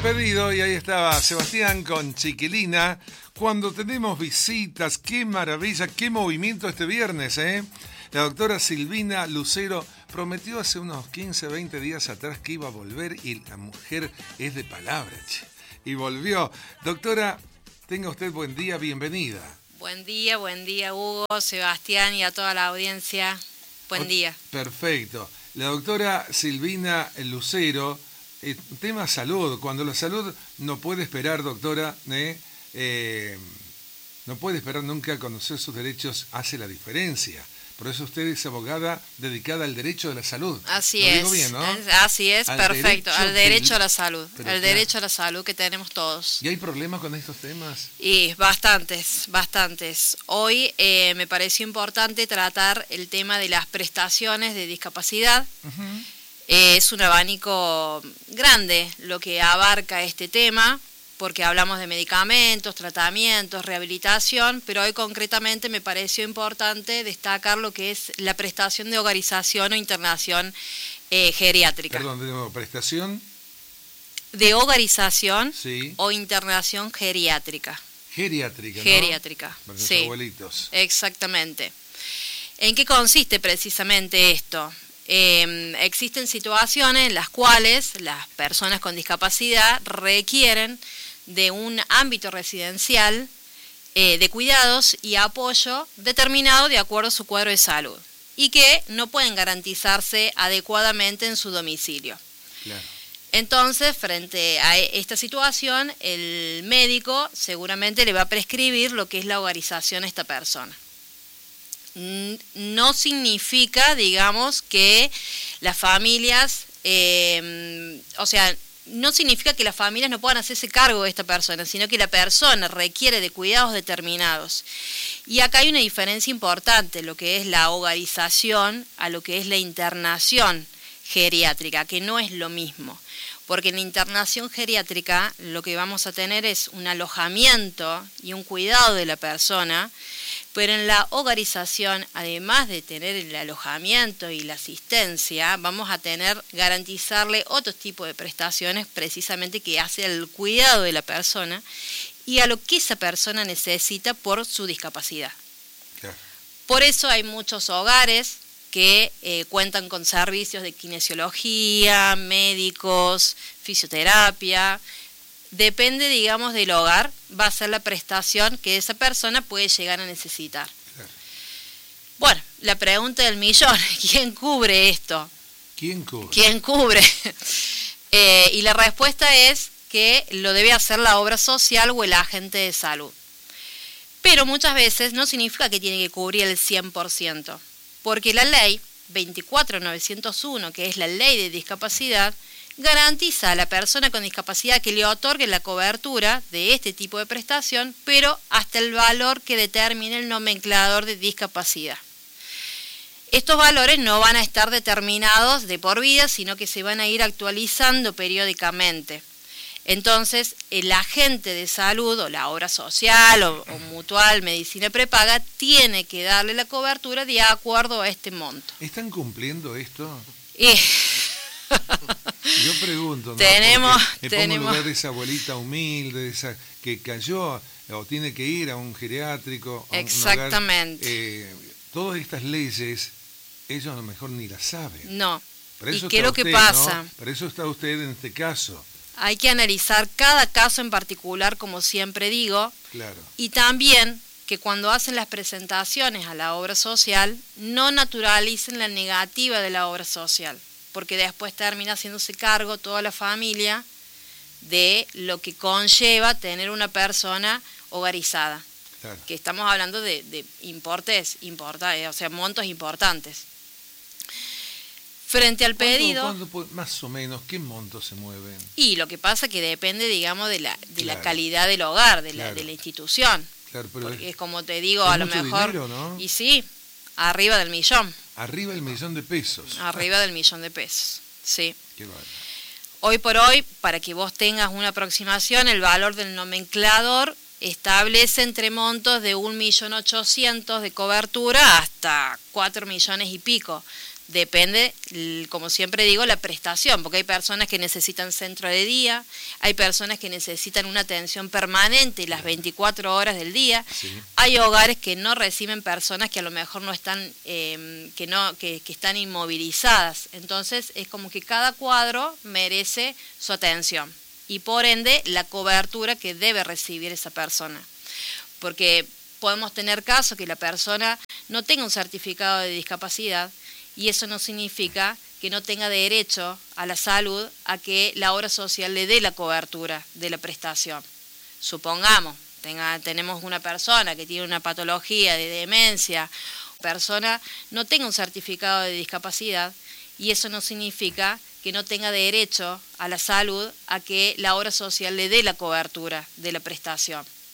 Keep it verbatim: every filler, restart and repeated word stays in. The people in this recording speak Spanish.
pedido y ahí estaba Sebastián con Chiquilina. Cuando tenemos visitas, qué maravilla, qué movimiento este viernes, ¿eh? La doctora Silvina Lucero prometió hace unos quince, veinte días atrás que iba a volver y la mujer es de palabra, che. Y volvió. Doctora, tenga usted buen día, bienvenida. Buen día, buen día Hugo, Sebastián y a toda la audiencia. Buen o- día. Perfecto. La doctora Silvina Lucero, eh, tema salud. Cuando la salud no puede esperar, doctora, ¿eh? Eh, no puede esperar nunca a conocer sus derechos, hace la diferencia. Por eso usted es abogada dedicada al derecho de la salud. Así Lo es. digo bien, ¿no? Así es, al perfecto. Derecho al derecho del... a la salud. Pero al claro. derecho a la salud que tenemos todos. ¿Y hay problemas con estos temas? Y bastantes, bastantes. Hoy eh, me pareció importante tratar el tema de las prestaciones de discapacidad. Uh-huh. Eh, es un abanico grande lo que abarca este tema, porque hablamos de medicamentos, tratamientos, rehabilitación, pero hoy concretamente me pareció importante destacar lo que es la prestación de hogarización o internación eh, geriátrica. Perdón, de nuevo, prestación. De hogarización sí. o internación geriátrica. Geriátrica, ¿no? Geriátrica, para los sí. abuelitos. Exactamente. ¿En qué consiste precisamente esto? Eh, existen situaciones en las cuales las personas con discapacidad requieren de un ámbito residencial eh, de cuidados y apoyo determinado de acuerdo a su cuadro de salud y que no pueden garantizarse adecuadamente en su domicilio. Claro. Entonces, frente a esta situación, el médico seguramente le va a prescribir lo que es la hogarización a esta persona. No significa, digamos, que las familias, eh, o sea, no significa que las familias no puedan hacerse cargo de esta persona, sino que la persona requiere de cuidados determinados. Y acá hay una diferencia importante, lo que es la hogarización a lo que es la internación geriátrica, que no es lo mismo. Porque en la internación geriátrica lo que vamos a tener es un alojamiento y un cuidado de la persona, pero en la hogarización, además de tener el alojamiento y la asistencia, vamos a tener, garantizarle otro tipo de prestaciones precisamente que hace al cuidado de la persona y a lo que esa persona necesita por su discapacidad. Claro. Por eso hay muchos hogares que eh, cuentan con servicios de kinesiología, médicos, fisioterapia. Depende, digamos, del hogar, va a ser la prestación que esa persona puede llegar a necesitar. Claro. Bueno, la pregunta del millón, ¿quién cubre esto? ¿Quién cubre? ¿Quién cubre? eh, y la respuesta es que lo debe hacer la obra social o el agente de salud. Pero muchas veces no significa que tiene que cubrir el cien por ciento, porque la ley veinticuatro mil novecientos uno, que es la ley de discapacidad, garantiza a la persona con discapacidad que le otorgue la cobertura de este tipo de prestación, pero hasta el valor que determine el nomenclador de discapacidad. Estos valores no van a estar determinados de por vida, sino que se van a ir actualizando periódicamente. Entonces, el agente de salud o la obra social o, o mutual, medicina prepaga, tiene que darle la cobertura de acuerdo a este monto. ¿Están cumpliendo esto? Y... Yo pregunto, ¿no? Tenemos, me tenemos... pongo en lugar de esa abuelita humilde, de esa que cayó o tiene que ir a un geriátrico. A Exactamente. Un hogar. Eh, todas estas leyes, ellos a lo mejor ni las saben. No. Para eso ¿Y qué es lo usted, que pasa? ¿no? Para eso está usted en este caso. Hay que analizar cada caso en particular, como siempre digo. Claro. Y también que cuando hacen las presentaciones a la obra social, no naturalicen la negativa de la obra social, porque después termina haciéndose cargo toda la familia de lo que conlleva tener una persona hogarizada. Claro. Que estamos hablando de, de importes, importa, o sea, montos importantes. Frente al pedido... ¿Cuándo, cuándo, más o menos, qué montos se mueven? Y lo que pasa que depende, digamos, de la, de claro. la calidad del hogar, de, claro. la, de la institución. Claro, pero porque es, es como te digo, es a lo mucho mejor... dinero, ¿no? Y sí, arriba del millón. Arriba del millón de pesos. Arriba del millón de pesos, sí. Qué bárbaro. Hoy por hoy, para que vos tengas una aproximación, el valor del nomenclador establece entre montos de un millón ochocientos de cobertura hasta cuatro millones y pico. depende, como siempre digo, la prestación, porque hay personas que necesitan centro de día, hay personas que necesitan una atención permanente las veinticuatro horas del día, sí. Hay hogares que no reciben personas que a lo mejor no están, eh, que no, que, que están inmovilizadas, entonces es como que cada cuadro merece su atención y por ende la cobertura que debe recibir esa persona, porque podemos tener casos que la persona no tenga un certificado de discapacidad y eso no significa que no tenga derecho a la salud, a que la obra social le dé la cobertura de la prestación. Supongamos, tenga, tenemos una persona que tiene una patología de demencia, persona no tenga un certificado de discapacidad y eso no significa que no tenga derecho a la salud, a que la obra social le dé la cobertura de la prestación.